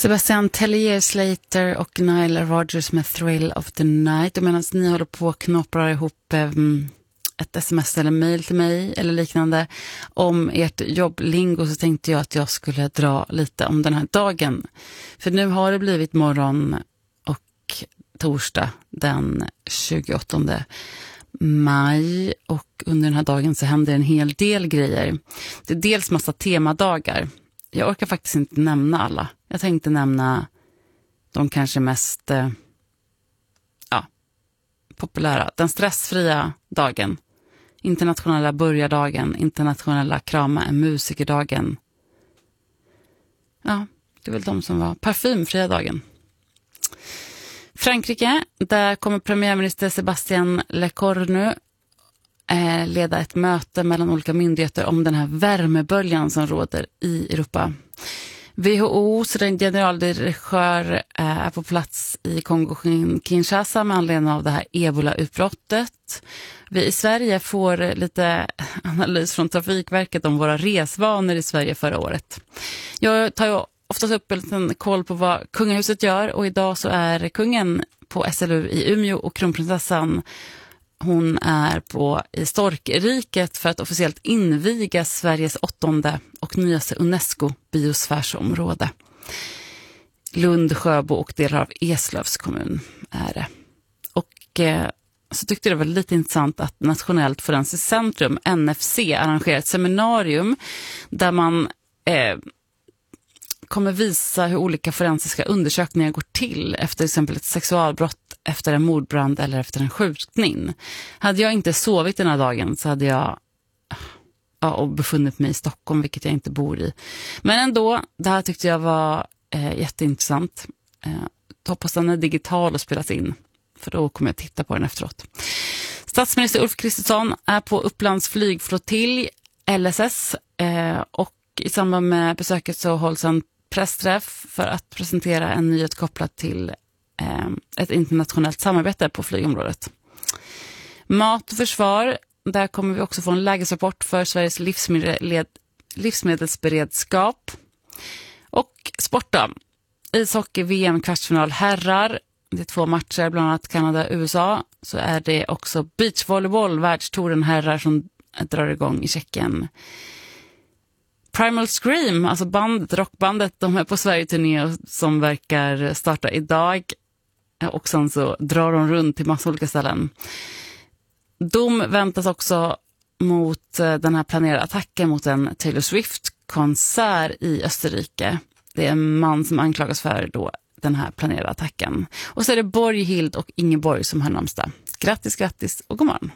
Sebastian Tellier, Slater och Nile Rodgers med Thrill of the Night. Och medan ni håller på och knopprar ihop ett sms eller mejl till mig eller liknande om ert jobblingo, så tänkte jag att jag skulle dra lite om den här dagen. För nu har det blivit morgon och torsdag den 28 maj, och under den här dagen så händer en hel del grejer. Det är dels massa temadagar. Jag orkar faktiskt inte nämna alla. Jag tänkte nämna de kanske mest populära. Den stressfria dagen, internationella börjardagen, internationella krama en musikerdagen. Ja, det är väl de som var parfymfria dagen. Frankrike, där kommer premiärminister Sébastien Lecornu leda ett möte mellan olika myndigheter om den här värmeböljan som råder i Europa. WHO:s generaldirektör är på plats i Kongo-Kinshasa med anledning av det här Ebola-utbrottet. Vi i Sverige får lite analys från Trafikverket om våra resvanor i Sverige förra året. Jag tar ju oftast upp en liten koll på vad kungahuset gör, och idag så är kungen på SLU i Umeå och kronprinsessan, hon är i Storkriket för att officiellt inviga Sveriges 8:e och nyaste UNESCO-biosfärsområde. Lund, Sjöbo och delar av Eslövs kommun är det. Och så tyckte det var lite intressant att Nationellt forensiskt centrum, NFC, arrangerar ett seminarium där man kommer visa hur olika forensiska undersökningar går till efter exempel ett sexualbrott, efter en mordbrand eller efter en skjutning. Hade jag inte sovit den här dagen så hade jag befunnit mig i Stockholm, vilket jag inte bor i. Men ändå, det här tyckte jag var jätteintressant. Hoppas den är digital och spelas in, för då kommer jag titta på den efteråt. Statsminister Ulf Kristersson är på Upplands flygflottilj, LSS, och i samband med besöket så hålls en pressträff för att presentera en nyhet kopplat till ett internationellt samarbete på flygområdet. Mat och försvar, där kommer vi också få en lägesrapport för Sveriges livsmedelsberedskap. Och sport då. Ishockey VM kvartsfinal herrar. Det är 2 matcher, bland annat Kanada och USA. Så är det också beachvolleyboll, världstouren herrar, som drar igång i Tjeckien. Primal Scream, alltså rockbandet, de är på Sverige-turné som verkar starta idag. Och sen så drar de runt till massa olika ställen. De väntas också mot den här planerade attacken mot en Taylor Swift-konsert i Österrike. Det är en man som anklagas för då den här planerade attacken. Och så är det Borghild och Ingeborg som har namnsdag. Grattis och god morgon.